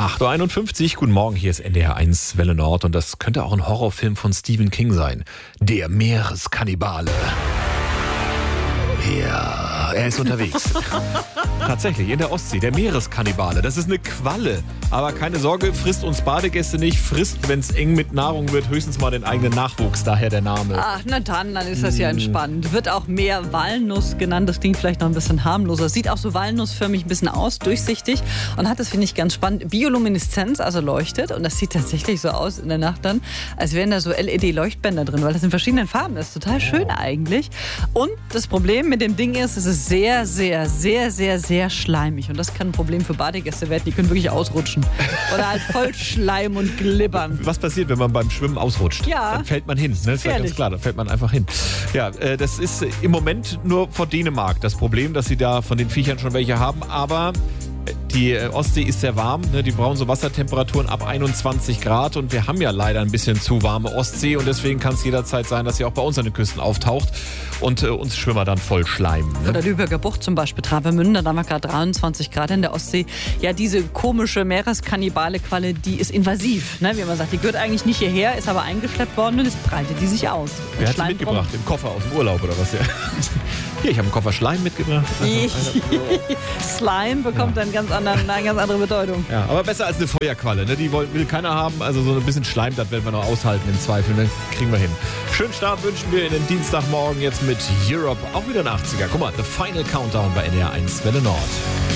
8.51 Uhr, guten Morgen, hier ist NDR 1 Welle Nord und das könnte auch ein Horrorfilm von Stephen King sein. Der Meereskannibale. Ja, er ist unterwegs. Tatsächlich, in der Ostsee, der Meereskannibale. Das ist eine Qualle. Aber keine Sorge, frisst uns Badegäste nicht. Frisst, wenn es eng mit Nahrung wird, höchstens mal den eigenen Nachwuchs. Daher der Name. Ach, na dann ist das ja entspannt. Wird auch mehr Walnuss genannt. Das klingt vielleicht noch ein bisschen harmloser. Sieht auch so walnussförmig ein bisschen aus, durchsichtig. Und hat, das finde ich ganz spannend, Biolumineszenz, also leuchtet. Und das sieht tatsächlich so aus in der Nacht dann, als wären da so LED-Leuchtbänder drin, weil das in verschiedenen Farben ist. Total schön eigentlich. Und das Problem mit dem Ding ist, es ist sehr, sehr, sehr, sehr, sehr schleimig. Und das kann ein Problem für Badegäste werden. Die können wirklich ausrutschen. Oder halt voll Schleim und glibbern. Was passiert, wenn man beim Schwimmen ausrutscht? Ja. Dann fällt man hin. Ne? Das ist ja ganz klar, da fällt man einfach hin. Ja, das ist im Moment nur vor Dänemark das Problem, dass sie da von den Viechern schon welche haben. Aber die Ostsee ist sehr warm, ne? Die brauchen so Wassertemperaturen ab 21 Grad und wir haben ja leider ein bisschen zu warme Ostsee und deswegen kann es jederzeit sein, dass sie auch bei uns an den Küsten auftaucht und uns Schwimmer dann voll schleimen. Ne? Oder Lübecker Bucht zum Beispiel, Travemünde, da haben wir gerade 23 Grad in der Ostsee. Ja, diese komische Meereskannibale-Qualle, die ist invasiv, ne? Wie man sagt, die gehört eigentlich nicht hierher, ist aber eingeschleppt worden und jetzt breitet die sich aus. Wer hat sie mitgebracht? Im Koffer aus dem Urlaub oder was? Ja. Hier, ich habe einen Koffer Schleim mitgebracht. Slime bekommt eine ganz andere Bedeutung. Ja, aber besser als eine Feuerqualle. Ne? Die will keiner haben. Also so ein bisschen Schleim, das werden wir noch aushalten im Zweifel. Ne? Kriegen wir hin. Schönen Start wünschen wir in den Dienstagmorgen jetzt mit Europe. Auch wieder ein 80er. Guck mal, The Final Countdown bei NDR 1 Welle Nord.